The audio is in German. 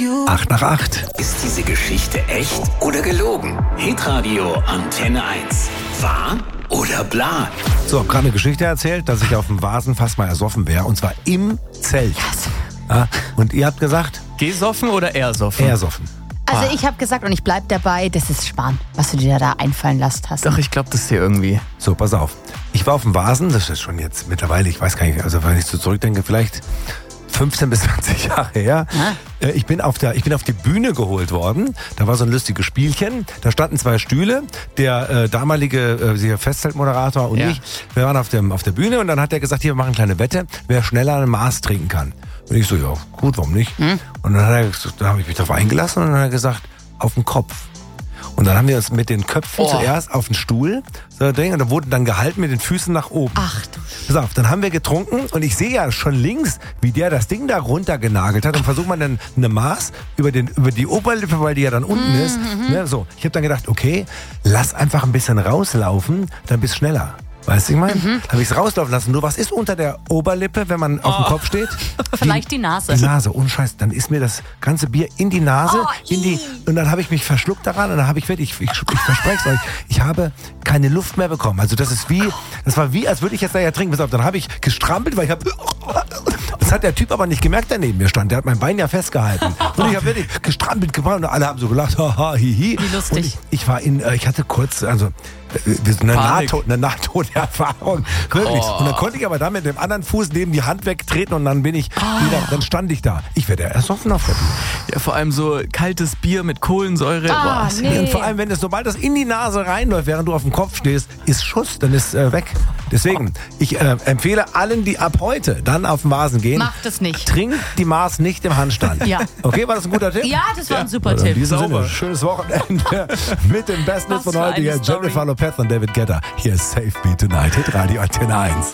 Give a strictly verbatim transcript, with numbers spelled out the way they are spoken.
acht nach acht. Ist diese Geschichte echt oder gelogen? Hitradio Antenne eins. Wahr oder bla? So, hab gerade eine Geschichte erzählt, dass ich auf dem Vasen fast mal ersoffen wäre. Und zwar im Zelt. Ja, und ihr habt gesagt? Gesoffen oder ersoffen? Ersoffen. Also Ah. ich habe gesagt und ich bleib dabei, das ist Schmarrn, was du dir da einfallen lassen hast. Doch, ich glaube, das ist hier irgendwie. So, pass auf. Ich war auf dem Vasen, das ist schon jetzt mittlerweile, ich weiß gar nicht, also wenn ich so zurückdenke, vielleicht fünfzehn bis zwanzig Jahre her. Ah. Äh, Ich bin auf der, ich bin auf die Bühne geholt worden. Da war so ein lustiges Spielchen. Da standen zwei Stühle. Der äh, damalige äh, Festzeltmoderator und Ja. ich, wir waren auf, dem, auf der Bühne und dann hat er gesagt, hier, wir machen eine kleine Wette, wer schneller ein Maß trinken kann. Und ich so, ja, gut, warum nicht? Und dann hat er, gesagt, da habe ich mich darauf eingelassen und dann hat er gesagt, auf den Kopf. Und dann haben wir uns mit den Köpfen Oh. zuerst auf den Stuhl so Ding, und da wurden dann gehalten mit den Füßen nach oben. Ach du. Pass auf, dann haben wir getrunken und ich sehe ja schon links, wie der das Ding da runtergenagelt hat und versucht man dann eine Maß über, den, über die Oberlippe, weil die ja dann unten ist. Ne, so, ich habe dann gedacht, okay, lass einfach ein bisschen rauslaufen, dann bist schneller. Weißt du, ich meine? Dann habe ich es rauslaufen lassen. Nur was ist unter der Oberlippe, wenn man auf dem Kopf steht? Vielleicht die Nase. Die Nase, ohne Scheiß. Dann ist mir das ganze Bier in die Nase, Oh, in die, und dann habe ich mich verschluckt daran und dann habe ich wirklich, ich, ich, ich verspreche es euch, ich habe keine Luft mehr bekommen. Also das ist wie, das war wie, als würde ich jetzt da ja trinken. Pass auf, dann habe ich gestrampelt, weil ich habe, das hat der Typ aber nicht gemerkt, der neben mir stand. Der hat mein Bein ja festgehalten. Und ich habe wirklich gestrampelt gemacht und alle haben so gelacht, haha, hihi. Wie lustig. Und ich, ich war in, äh, ich hatte kurz, also äh, eine, Panik. Nahto- eine Nahtoderfahrung. Wirklich. Oh. Und dann konnte ich aber da mit dem anderen Fuß neben die Hand wegtreten und dann bin ich wieder, dann stand ich da. Ich werde ersoffen auf der Bühne. Ja, vor allem so kaltes Bier mit Kohlensäure. Ah, Boah, ist- nee. Und vor allem, wenn es, sobald das in die Nase reinläuft, während du auf dem Kopf stehst, ist Schuss, dann ist äh, weg. Deswegen, ich äh, empfehle allen, die ab heute dann auf den Vasen gehen, Macht es nicht. trinkt die Maß nicht im Handstand. Ja. Okay, war das ein guter Tipp? Ja, das war ein super Also in Tipp. diesem Sauber. Sinne, schönes Wochenende mit dem Besten Was von für heute. eine Hier Story. Jennifer Lopez und David Guetta. Hier ist Save Me Tonight, Hit Radio Antenne eins.